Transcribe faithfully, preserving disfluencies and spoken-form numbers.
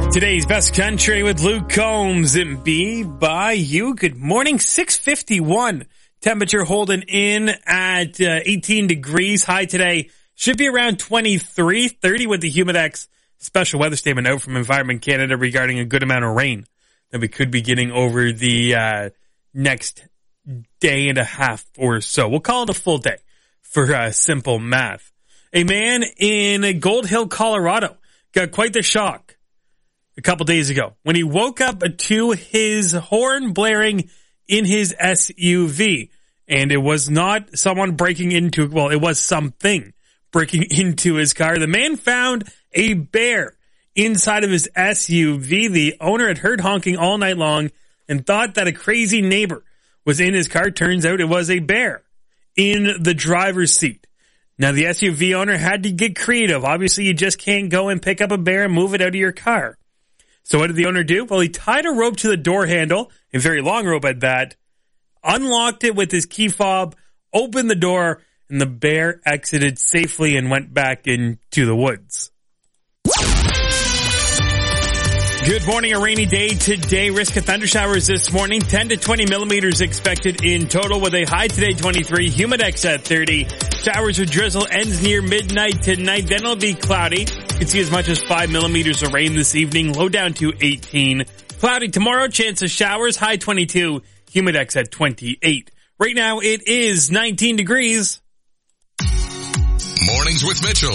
Today's Best Country with Luke Combs and Be By You. Good morning, six fifty-one. Temperature holding in at uh, eighteen degrees. High today should be around twenty-three, thirty with the Humidex special weather statement out from Environment Canada regarding a good amount of rain that we could be getting over the uh, next day and a half or so. We'll call it a full day for uh, simple math. A man in Gold Hill, Colorado got quite the shock a couple days ago when he woke up to his horn blaring in his S U V. And it was not someone breaking into, well, it was something breaking into his car. The man found a bear inside of his S U V. The owner had heard honking all night long and thought that a crazy neighbor was in his car. Turns out it was a bear in the driver's seat. Now, the S U V owner had to get creative. Obviously, you just can't go and pick up a bear and move it out of your car. So what did the owner do? Well, he tied a rope to the door handle, a very long rope at that, unlocked it with his key fob, opened the door, and the bear exited safely and went back into the woods. Good morning. A rainy day today. Risk of thunder showers this morning. ten to twenty millimeters expected in total with a high today twenty-three. Humidex at thirty. Showers or drizzle ends near midnight tonight. Then it'll be cloudy. You can see as much as five millimeters of rain this evening. Low down to eighteen. Cloudy tomorrow. Chance of showers. High twenty-two. Humidex at twenty-eight. Right now it is nineteen degrees. Mornings with Mitchell.